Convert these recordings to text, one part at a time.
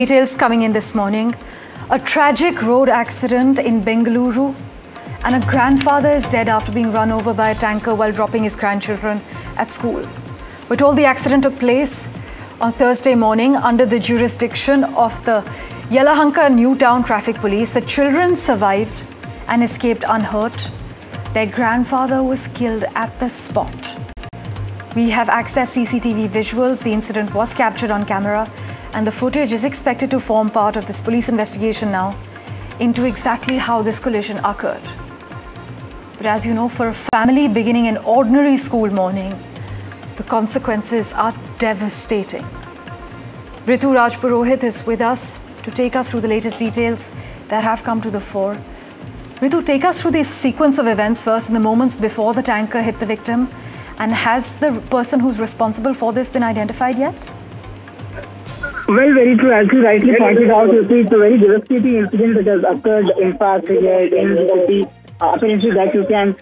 Details coming in this morning. A tragic road accident in Bengaluru, and a grandfather is dead after being run over by a tanker while dropping his grandchildren at school. We're told the accident took place on Thursday morning under the jurisdiction of the Yelahanka New Town Traffic Police. The children survived and escaped unhurt. Their grandfather was killed at the spot. We have accessed CCTV visuals. The incident was captured on camera, and the footage is expected to form part of this police investigation now into exactly how this collision occurred. But as you know, for a family beginning an ordinary school morning, the consequences are devastating. Ritu Rajpurohit is with us to take us through the latest details that have come to the fore. Ritu, take us through this sequence of events first, in the moments before the tanker hit the victim. And has the person who's responsible for this been identified yet? Well, very true. As you rightly pointed out, you see, it's a very devastating incident that has occurred, in fact, here in the city. Apparently, that you can.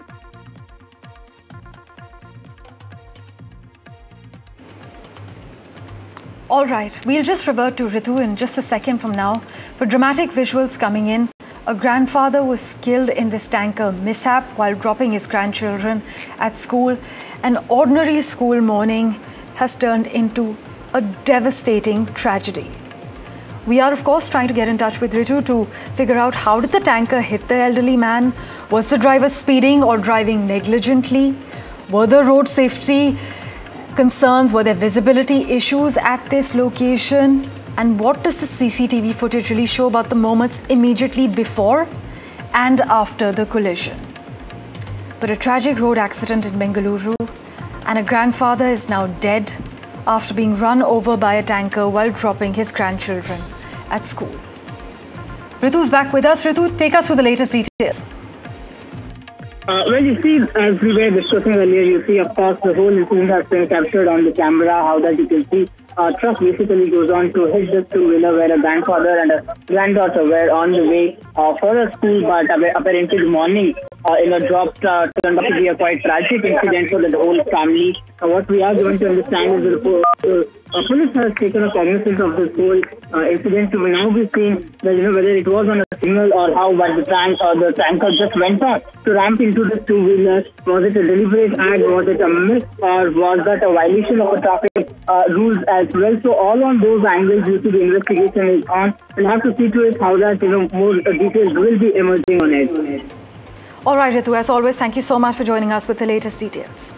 All right, we'll just revert to Ritu in just a second from now. But dramatic visuals coming in. A grandfather was killed in this tanker mishap while dropping his grandchildren at school. An ordinary school morning has turned into a devastating tragedy. We are, of course, trying to get in touch with Ritu to figure out how did the tanker hit the elderly man? Was the driver speeding or driving negligently? Were there road safety concerns? Were there visibility issues at this location? And what does the CCTV footage really show about the moments immediately before and after the collision? But a tragic road accident in Bengaluru, and a grandfather is now dead after being run over by a tanker while dropping his grandchildren at school. Ritu's back with us. Ritu, take us through the latest details. Well, you see, as we were discussing earlier, you see, of course, the whole incident has been captured on the camera. How that you can see, a truck basically goes on to hit the two-wheeler where a grandfather and a granddaughter were on the way for a school, but apparently the morning in a drop turned out to be a quite tragic incident for the whole family. What we are going to understand is the police has taken a cognizance of this whole incident. So we now be seeing that, whether it was on a signal or how, but the tanker just went on to ramp into the two-wheeler. Was it a deliberate act? Was it a miss? Or was that a violation of the traffic rules as well? So all on those angles, you see the investigation is on. We'll have to see to it how that, more details will be emerging on it. All right, Ritu, as always, thank you so much for joining us with the latest details.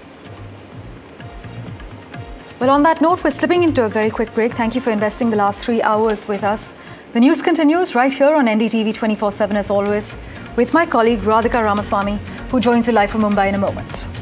Well, on that note, we're slipping into a very quick break. Thank you for investing the last 3 hours with us. The news continues right here on NDTV 24/7 as always, with my colleague Radhika Ramaswamy, who joins you live from Mumbai in a moment.